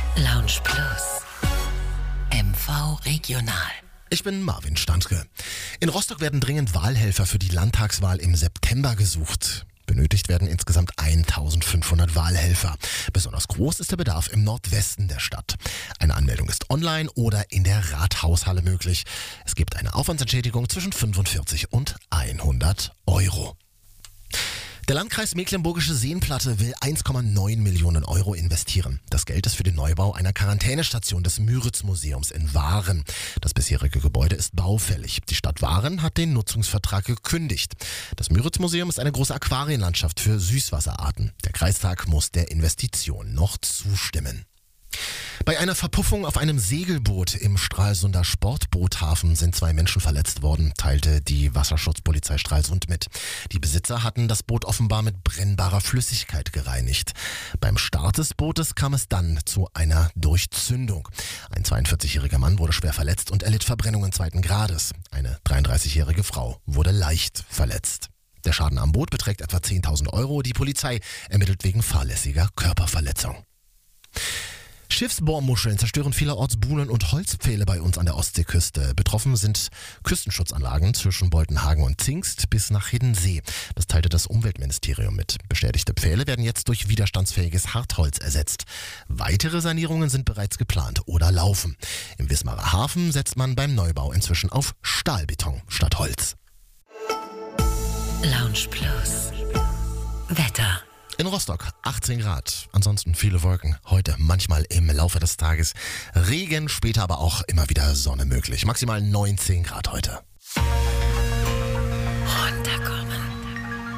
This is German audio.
Lounge Plus. MV Regional. Ich bin Marvin Standke. In Rostock werden dringend Wahlhelfer für die Landtagswahl im September gesucht. Benötigt werden insgesamt 1500 Wahlhelfer. Besonders groß ist der Bedarf im Nordwesten der Stadt. Eine Anmeldung ist online oder in der Rathaushalle möglich. Es gibt eine Aufwandsentschädigung zwischen 45 und 100 Euro. Der Landkreis Mecklenburgische Seenplatte will 1,9 Millionen Euro investieren. Das Geld ist für den Neubau einer Quarantänestation des Müritz-Museums in Waren. Das bisherige Gebäude ist baufällig. Die Stadt Waren hat den Nutzungsvertrag gekündigt. Das Müritz-Museum ist eine große Aquarienlandschaft für Süßwasserarten. Der Kreistag muss der Investition noch zustimmen. Bei einer Verpuffung auf einem Segelboot im Stralsunder Sportboothafen sind 2 Menschen verletzt worden, teilte die Wasserschutzpolizei Stralsund mit. Die Besitzer hatten das Boot offenbar mit brennbarer Flüssigkeit gereinigt. Beim Start des Bootes kam es dann zu einer Durchzündung. Ein 42-jähriger Mann wurde schwer verletzt und erlitt Verbrennungen 2. Grades. Eine 33-jährige Frau wurde leicht verletzt. Der Schaden am Boot beträgt etwa 10.000 Euro. Die Polizei ermittelt wegen fahrlässiger Körperverletzung. Schiffsbohrmuscheln zerstören vielerorts Buhnen und Holzpfähle bei uns an der Ostseeküste. Betroffen sind Küstenschutzanlagen zwischen Boltenhagen und Zingst bis nach Hiddensee. Das teilte das Umweltministerium mit. Beschädigte Pfähle werden jetzt durch widerstandsfähiges Hartholz ersetzt. Weitere Sanierungen sind bereits geplant oder laufen. Im Wismarer Hafen setzt man beim Neubau inzwischen auf Stahlbeton statt Holz. Lounge Plus. Wetter. In Rostock 18 Grad, ansonsten viele Wolken. Heute manchmal im Laufe des Tages Regen, später aber auch immer wieder Sonne möglich. Maximal 19 Grad heute.